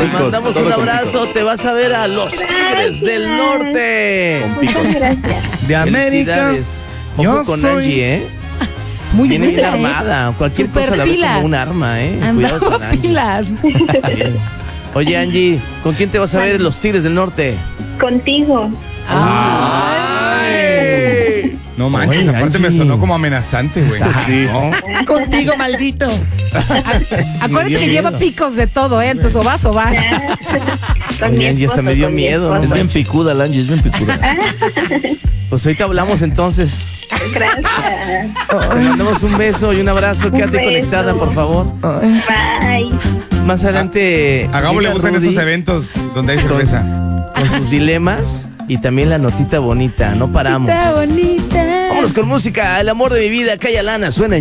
Te picos, mandamos todo un con abrazo. Te vas a ver a los Tigres del Norte. Con picos. Muchas gracias. De América. Felicidades. Ojo Yo con soy- Angie, ¿eh? Muy Viene bien buena, armada. Cualquier Super cosa la ve pilas. como un arma, ¿eh? Cuidado Andaba con Angie. pilas. Oye, Angie, ¿con quién te vas a ver en los Tigres del Norte? Contigo. ¡Ay! No manches, Oye, aparte me Angie. sonó como amenazante, güey. Sí. Contigo, maldito. Acuérdate dio que lleva miedo. picos de todo, ¿eh? Entonces o vas o vas. Con Oye, mi Angie, hasta esposo, me dio con mi miedo. esposo. Es bien picuda, la Angie, es bien picuda. Pues ahorita hablamos entonces. Gracias. Te mandamos un beso y un abrazo. Quédate beso. conectada, por favor. Bye. Más adelante. A Gabo le llega gustan Rudy esos eventos donde hay cerveza. con sus dilemas y también la notita bonita. No paramos. Está bonita. Vámonos con música. El amor de mi vida, Calla Lana, suena en